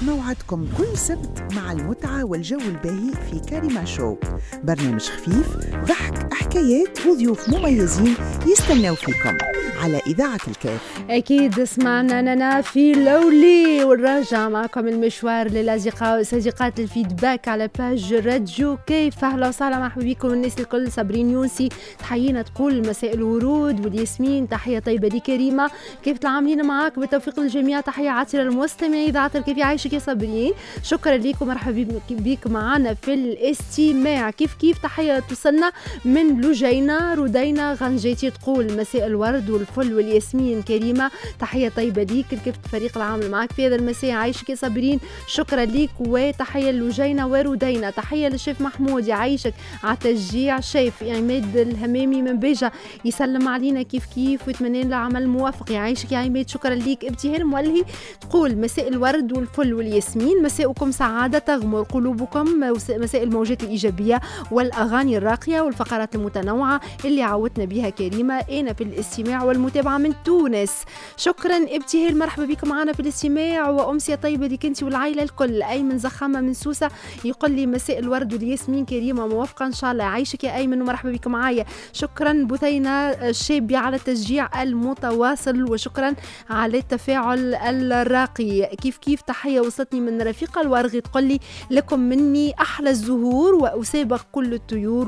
موعدكم كل سبت مع المتعة والجو الباهي في كاريما شو، برنامج خفيف ضحك حكايات وضيوف مميزين يستناو فيكم على إذاعة الكاف. أكيد سمعنا أنا في لولي، ونرجع معكم المشوار للأصدقاء وصديقات الفيدباك على باج راديو كيف. أهلا وسهلا مرحبا بكم الناس الكل. صابرين يونسي تحيينا تقول مساء الورود والياسمين، تحية طيبة دي كريمة، كيف العاملين معاك بالتوفيق للجميع، تحية عاطرة للمستمعين إذاعة الكيف. يعيشك يا صابرين، شكرا لكم، مرحبا بك معنا في الاستماع. كيف تحية توصلنا من لجينة رودينا غنجيتي تقول مساء الورد والفل والياسمين كريمة، تحية طيبة ليك، كيف فريق العمل معك في هذا المساء. عايشك يا صابرين، شكرا ليك، وتحية لجينة ورودينا، تحية للشيف محمود يعيشك على تشجيع. شيف عماد الهمامي من بيجا يسلم علينا كيف ويتمنى له عمل موافق. يعيشك يا عماد، شكرا ليك. ابتهال مولهي تقول مساء الورد والفل والياسمين، مساءكم سعادة تغمر قلوبكم، مساء الموجات الإيجابية والأغاني الراقية والفقرات المتنوعة اللي عودتنا بها كريمة. أنا في الاستماع والمتابعة من تونس. شكرا ابتهال، مرحبا بكم معنا في الاستماع، وأمسية طيبة لك انت والعائلة الكل. أيمن زخامة من سوسة يقول لي مساء الورد والياسمين كريمة موافقة إن شاء الله. يعيشك يا أيمن ومرحبا بكم معايا. شكرا بثينة الشابي على التشجيع المتواصل، وشكرا على التفاعل الراقي. كيف تحية وصلتني من رفيقة الورغي تقول لي لكم مني أحلى الزهور وأسابق كل الطيور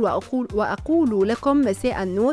وأقول لكم مساء النور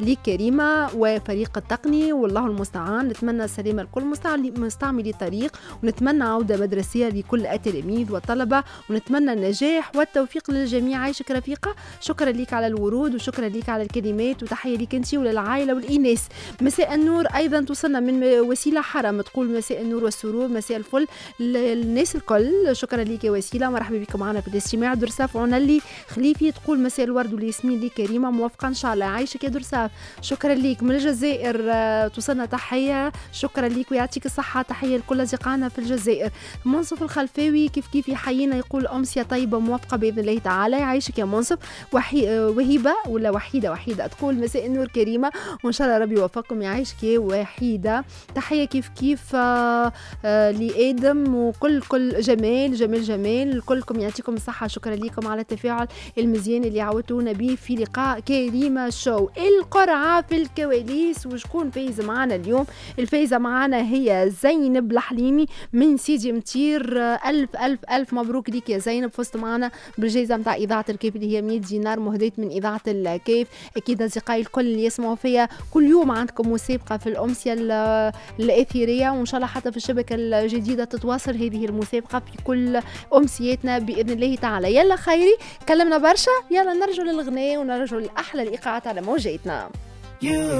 لكريمة وفريق التقني، والله المستعان. نتمنى السلامة لكل مستعملي الطريق، ونتمنى عودة مدرسية لكل التلاميذ والطلبة، ونتمنى النجاح والتوفيق للجميع. عايشك رفيقة، شكرا لك على الورود، وشكرا لك على الكلمات، وتحية لك انت وللعائلة والإناس. مساء النور أيضا توصلنا من وسيلة حرم تقول مساء النور والسرور، مساء الفل للناس الكل. شكرا لك يا وسيلة، مرحبا بكم معنا في الاستماع. درساف عنلي خليفي تقول مساء الورد والياسمين لي كريمة موافقة إن شاء الله. عايشك يا درساف، شكرا لك. من الجزائر توصلنا تحية، شكرا لك ويعطيك الصحة، تحية لكل أصدقائنا في الجزائر. منصف الخلفاوي كيف يحيينا يقول أمسية طيبة موافقة بإذن الله تعالى. يعيشك يا منصف. وهيبة ولا وحيدة تقول مساء النور كريمة وإن شاء الله ربي يوفقكم. يعيشك يا وحيدة، تحية كيف لآدم وكل جمال كلكم، يعطيكم الصحة. شكرا لكم على التفاعل المزيان اللي عودتونا به في لقاء كريمة شو. القرعة في الكواليس، وشكون فايز معنا اليوم؟ الفايزة معنا هي زينب الحليمي من سيدي متير. ألف مبروك ليك يا زينب، فزت معنا بالجائزة متاع إذاعة الكيف اللي هي 100 دينار مهداة من إذاعة الكيف. أكيد أصدقائي الكل اللي يسمعوا فيها كل يوم عندكم مسابقة في الأمسية الإثيرية، وإن شاء الله حتى في الشبكة الجديدة تتواصل هذه المسابقة في كل أمسياتنا بإذن الله تعالى. يلا خيري، كلمنا برشا، يلا نرجع للغناء ونرجع لأحلى الإيقاعات على موجاتنا.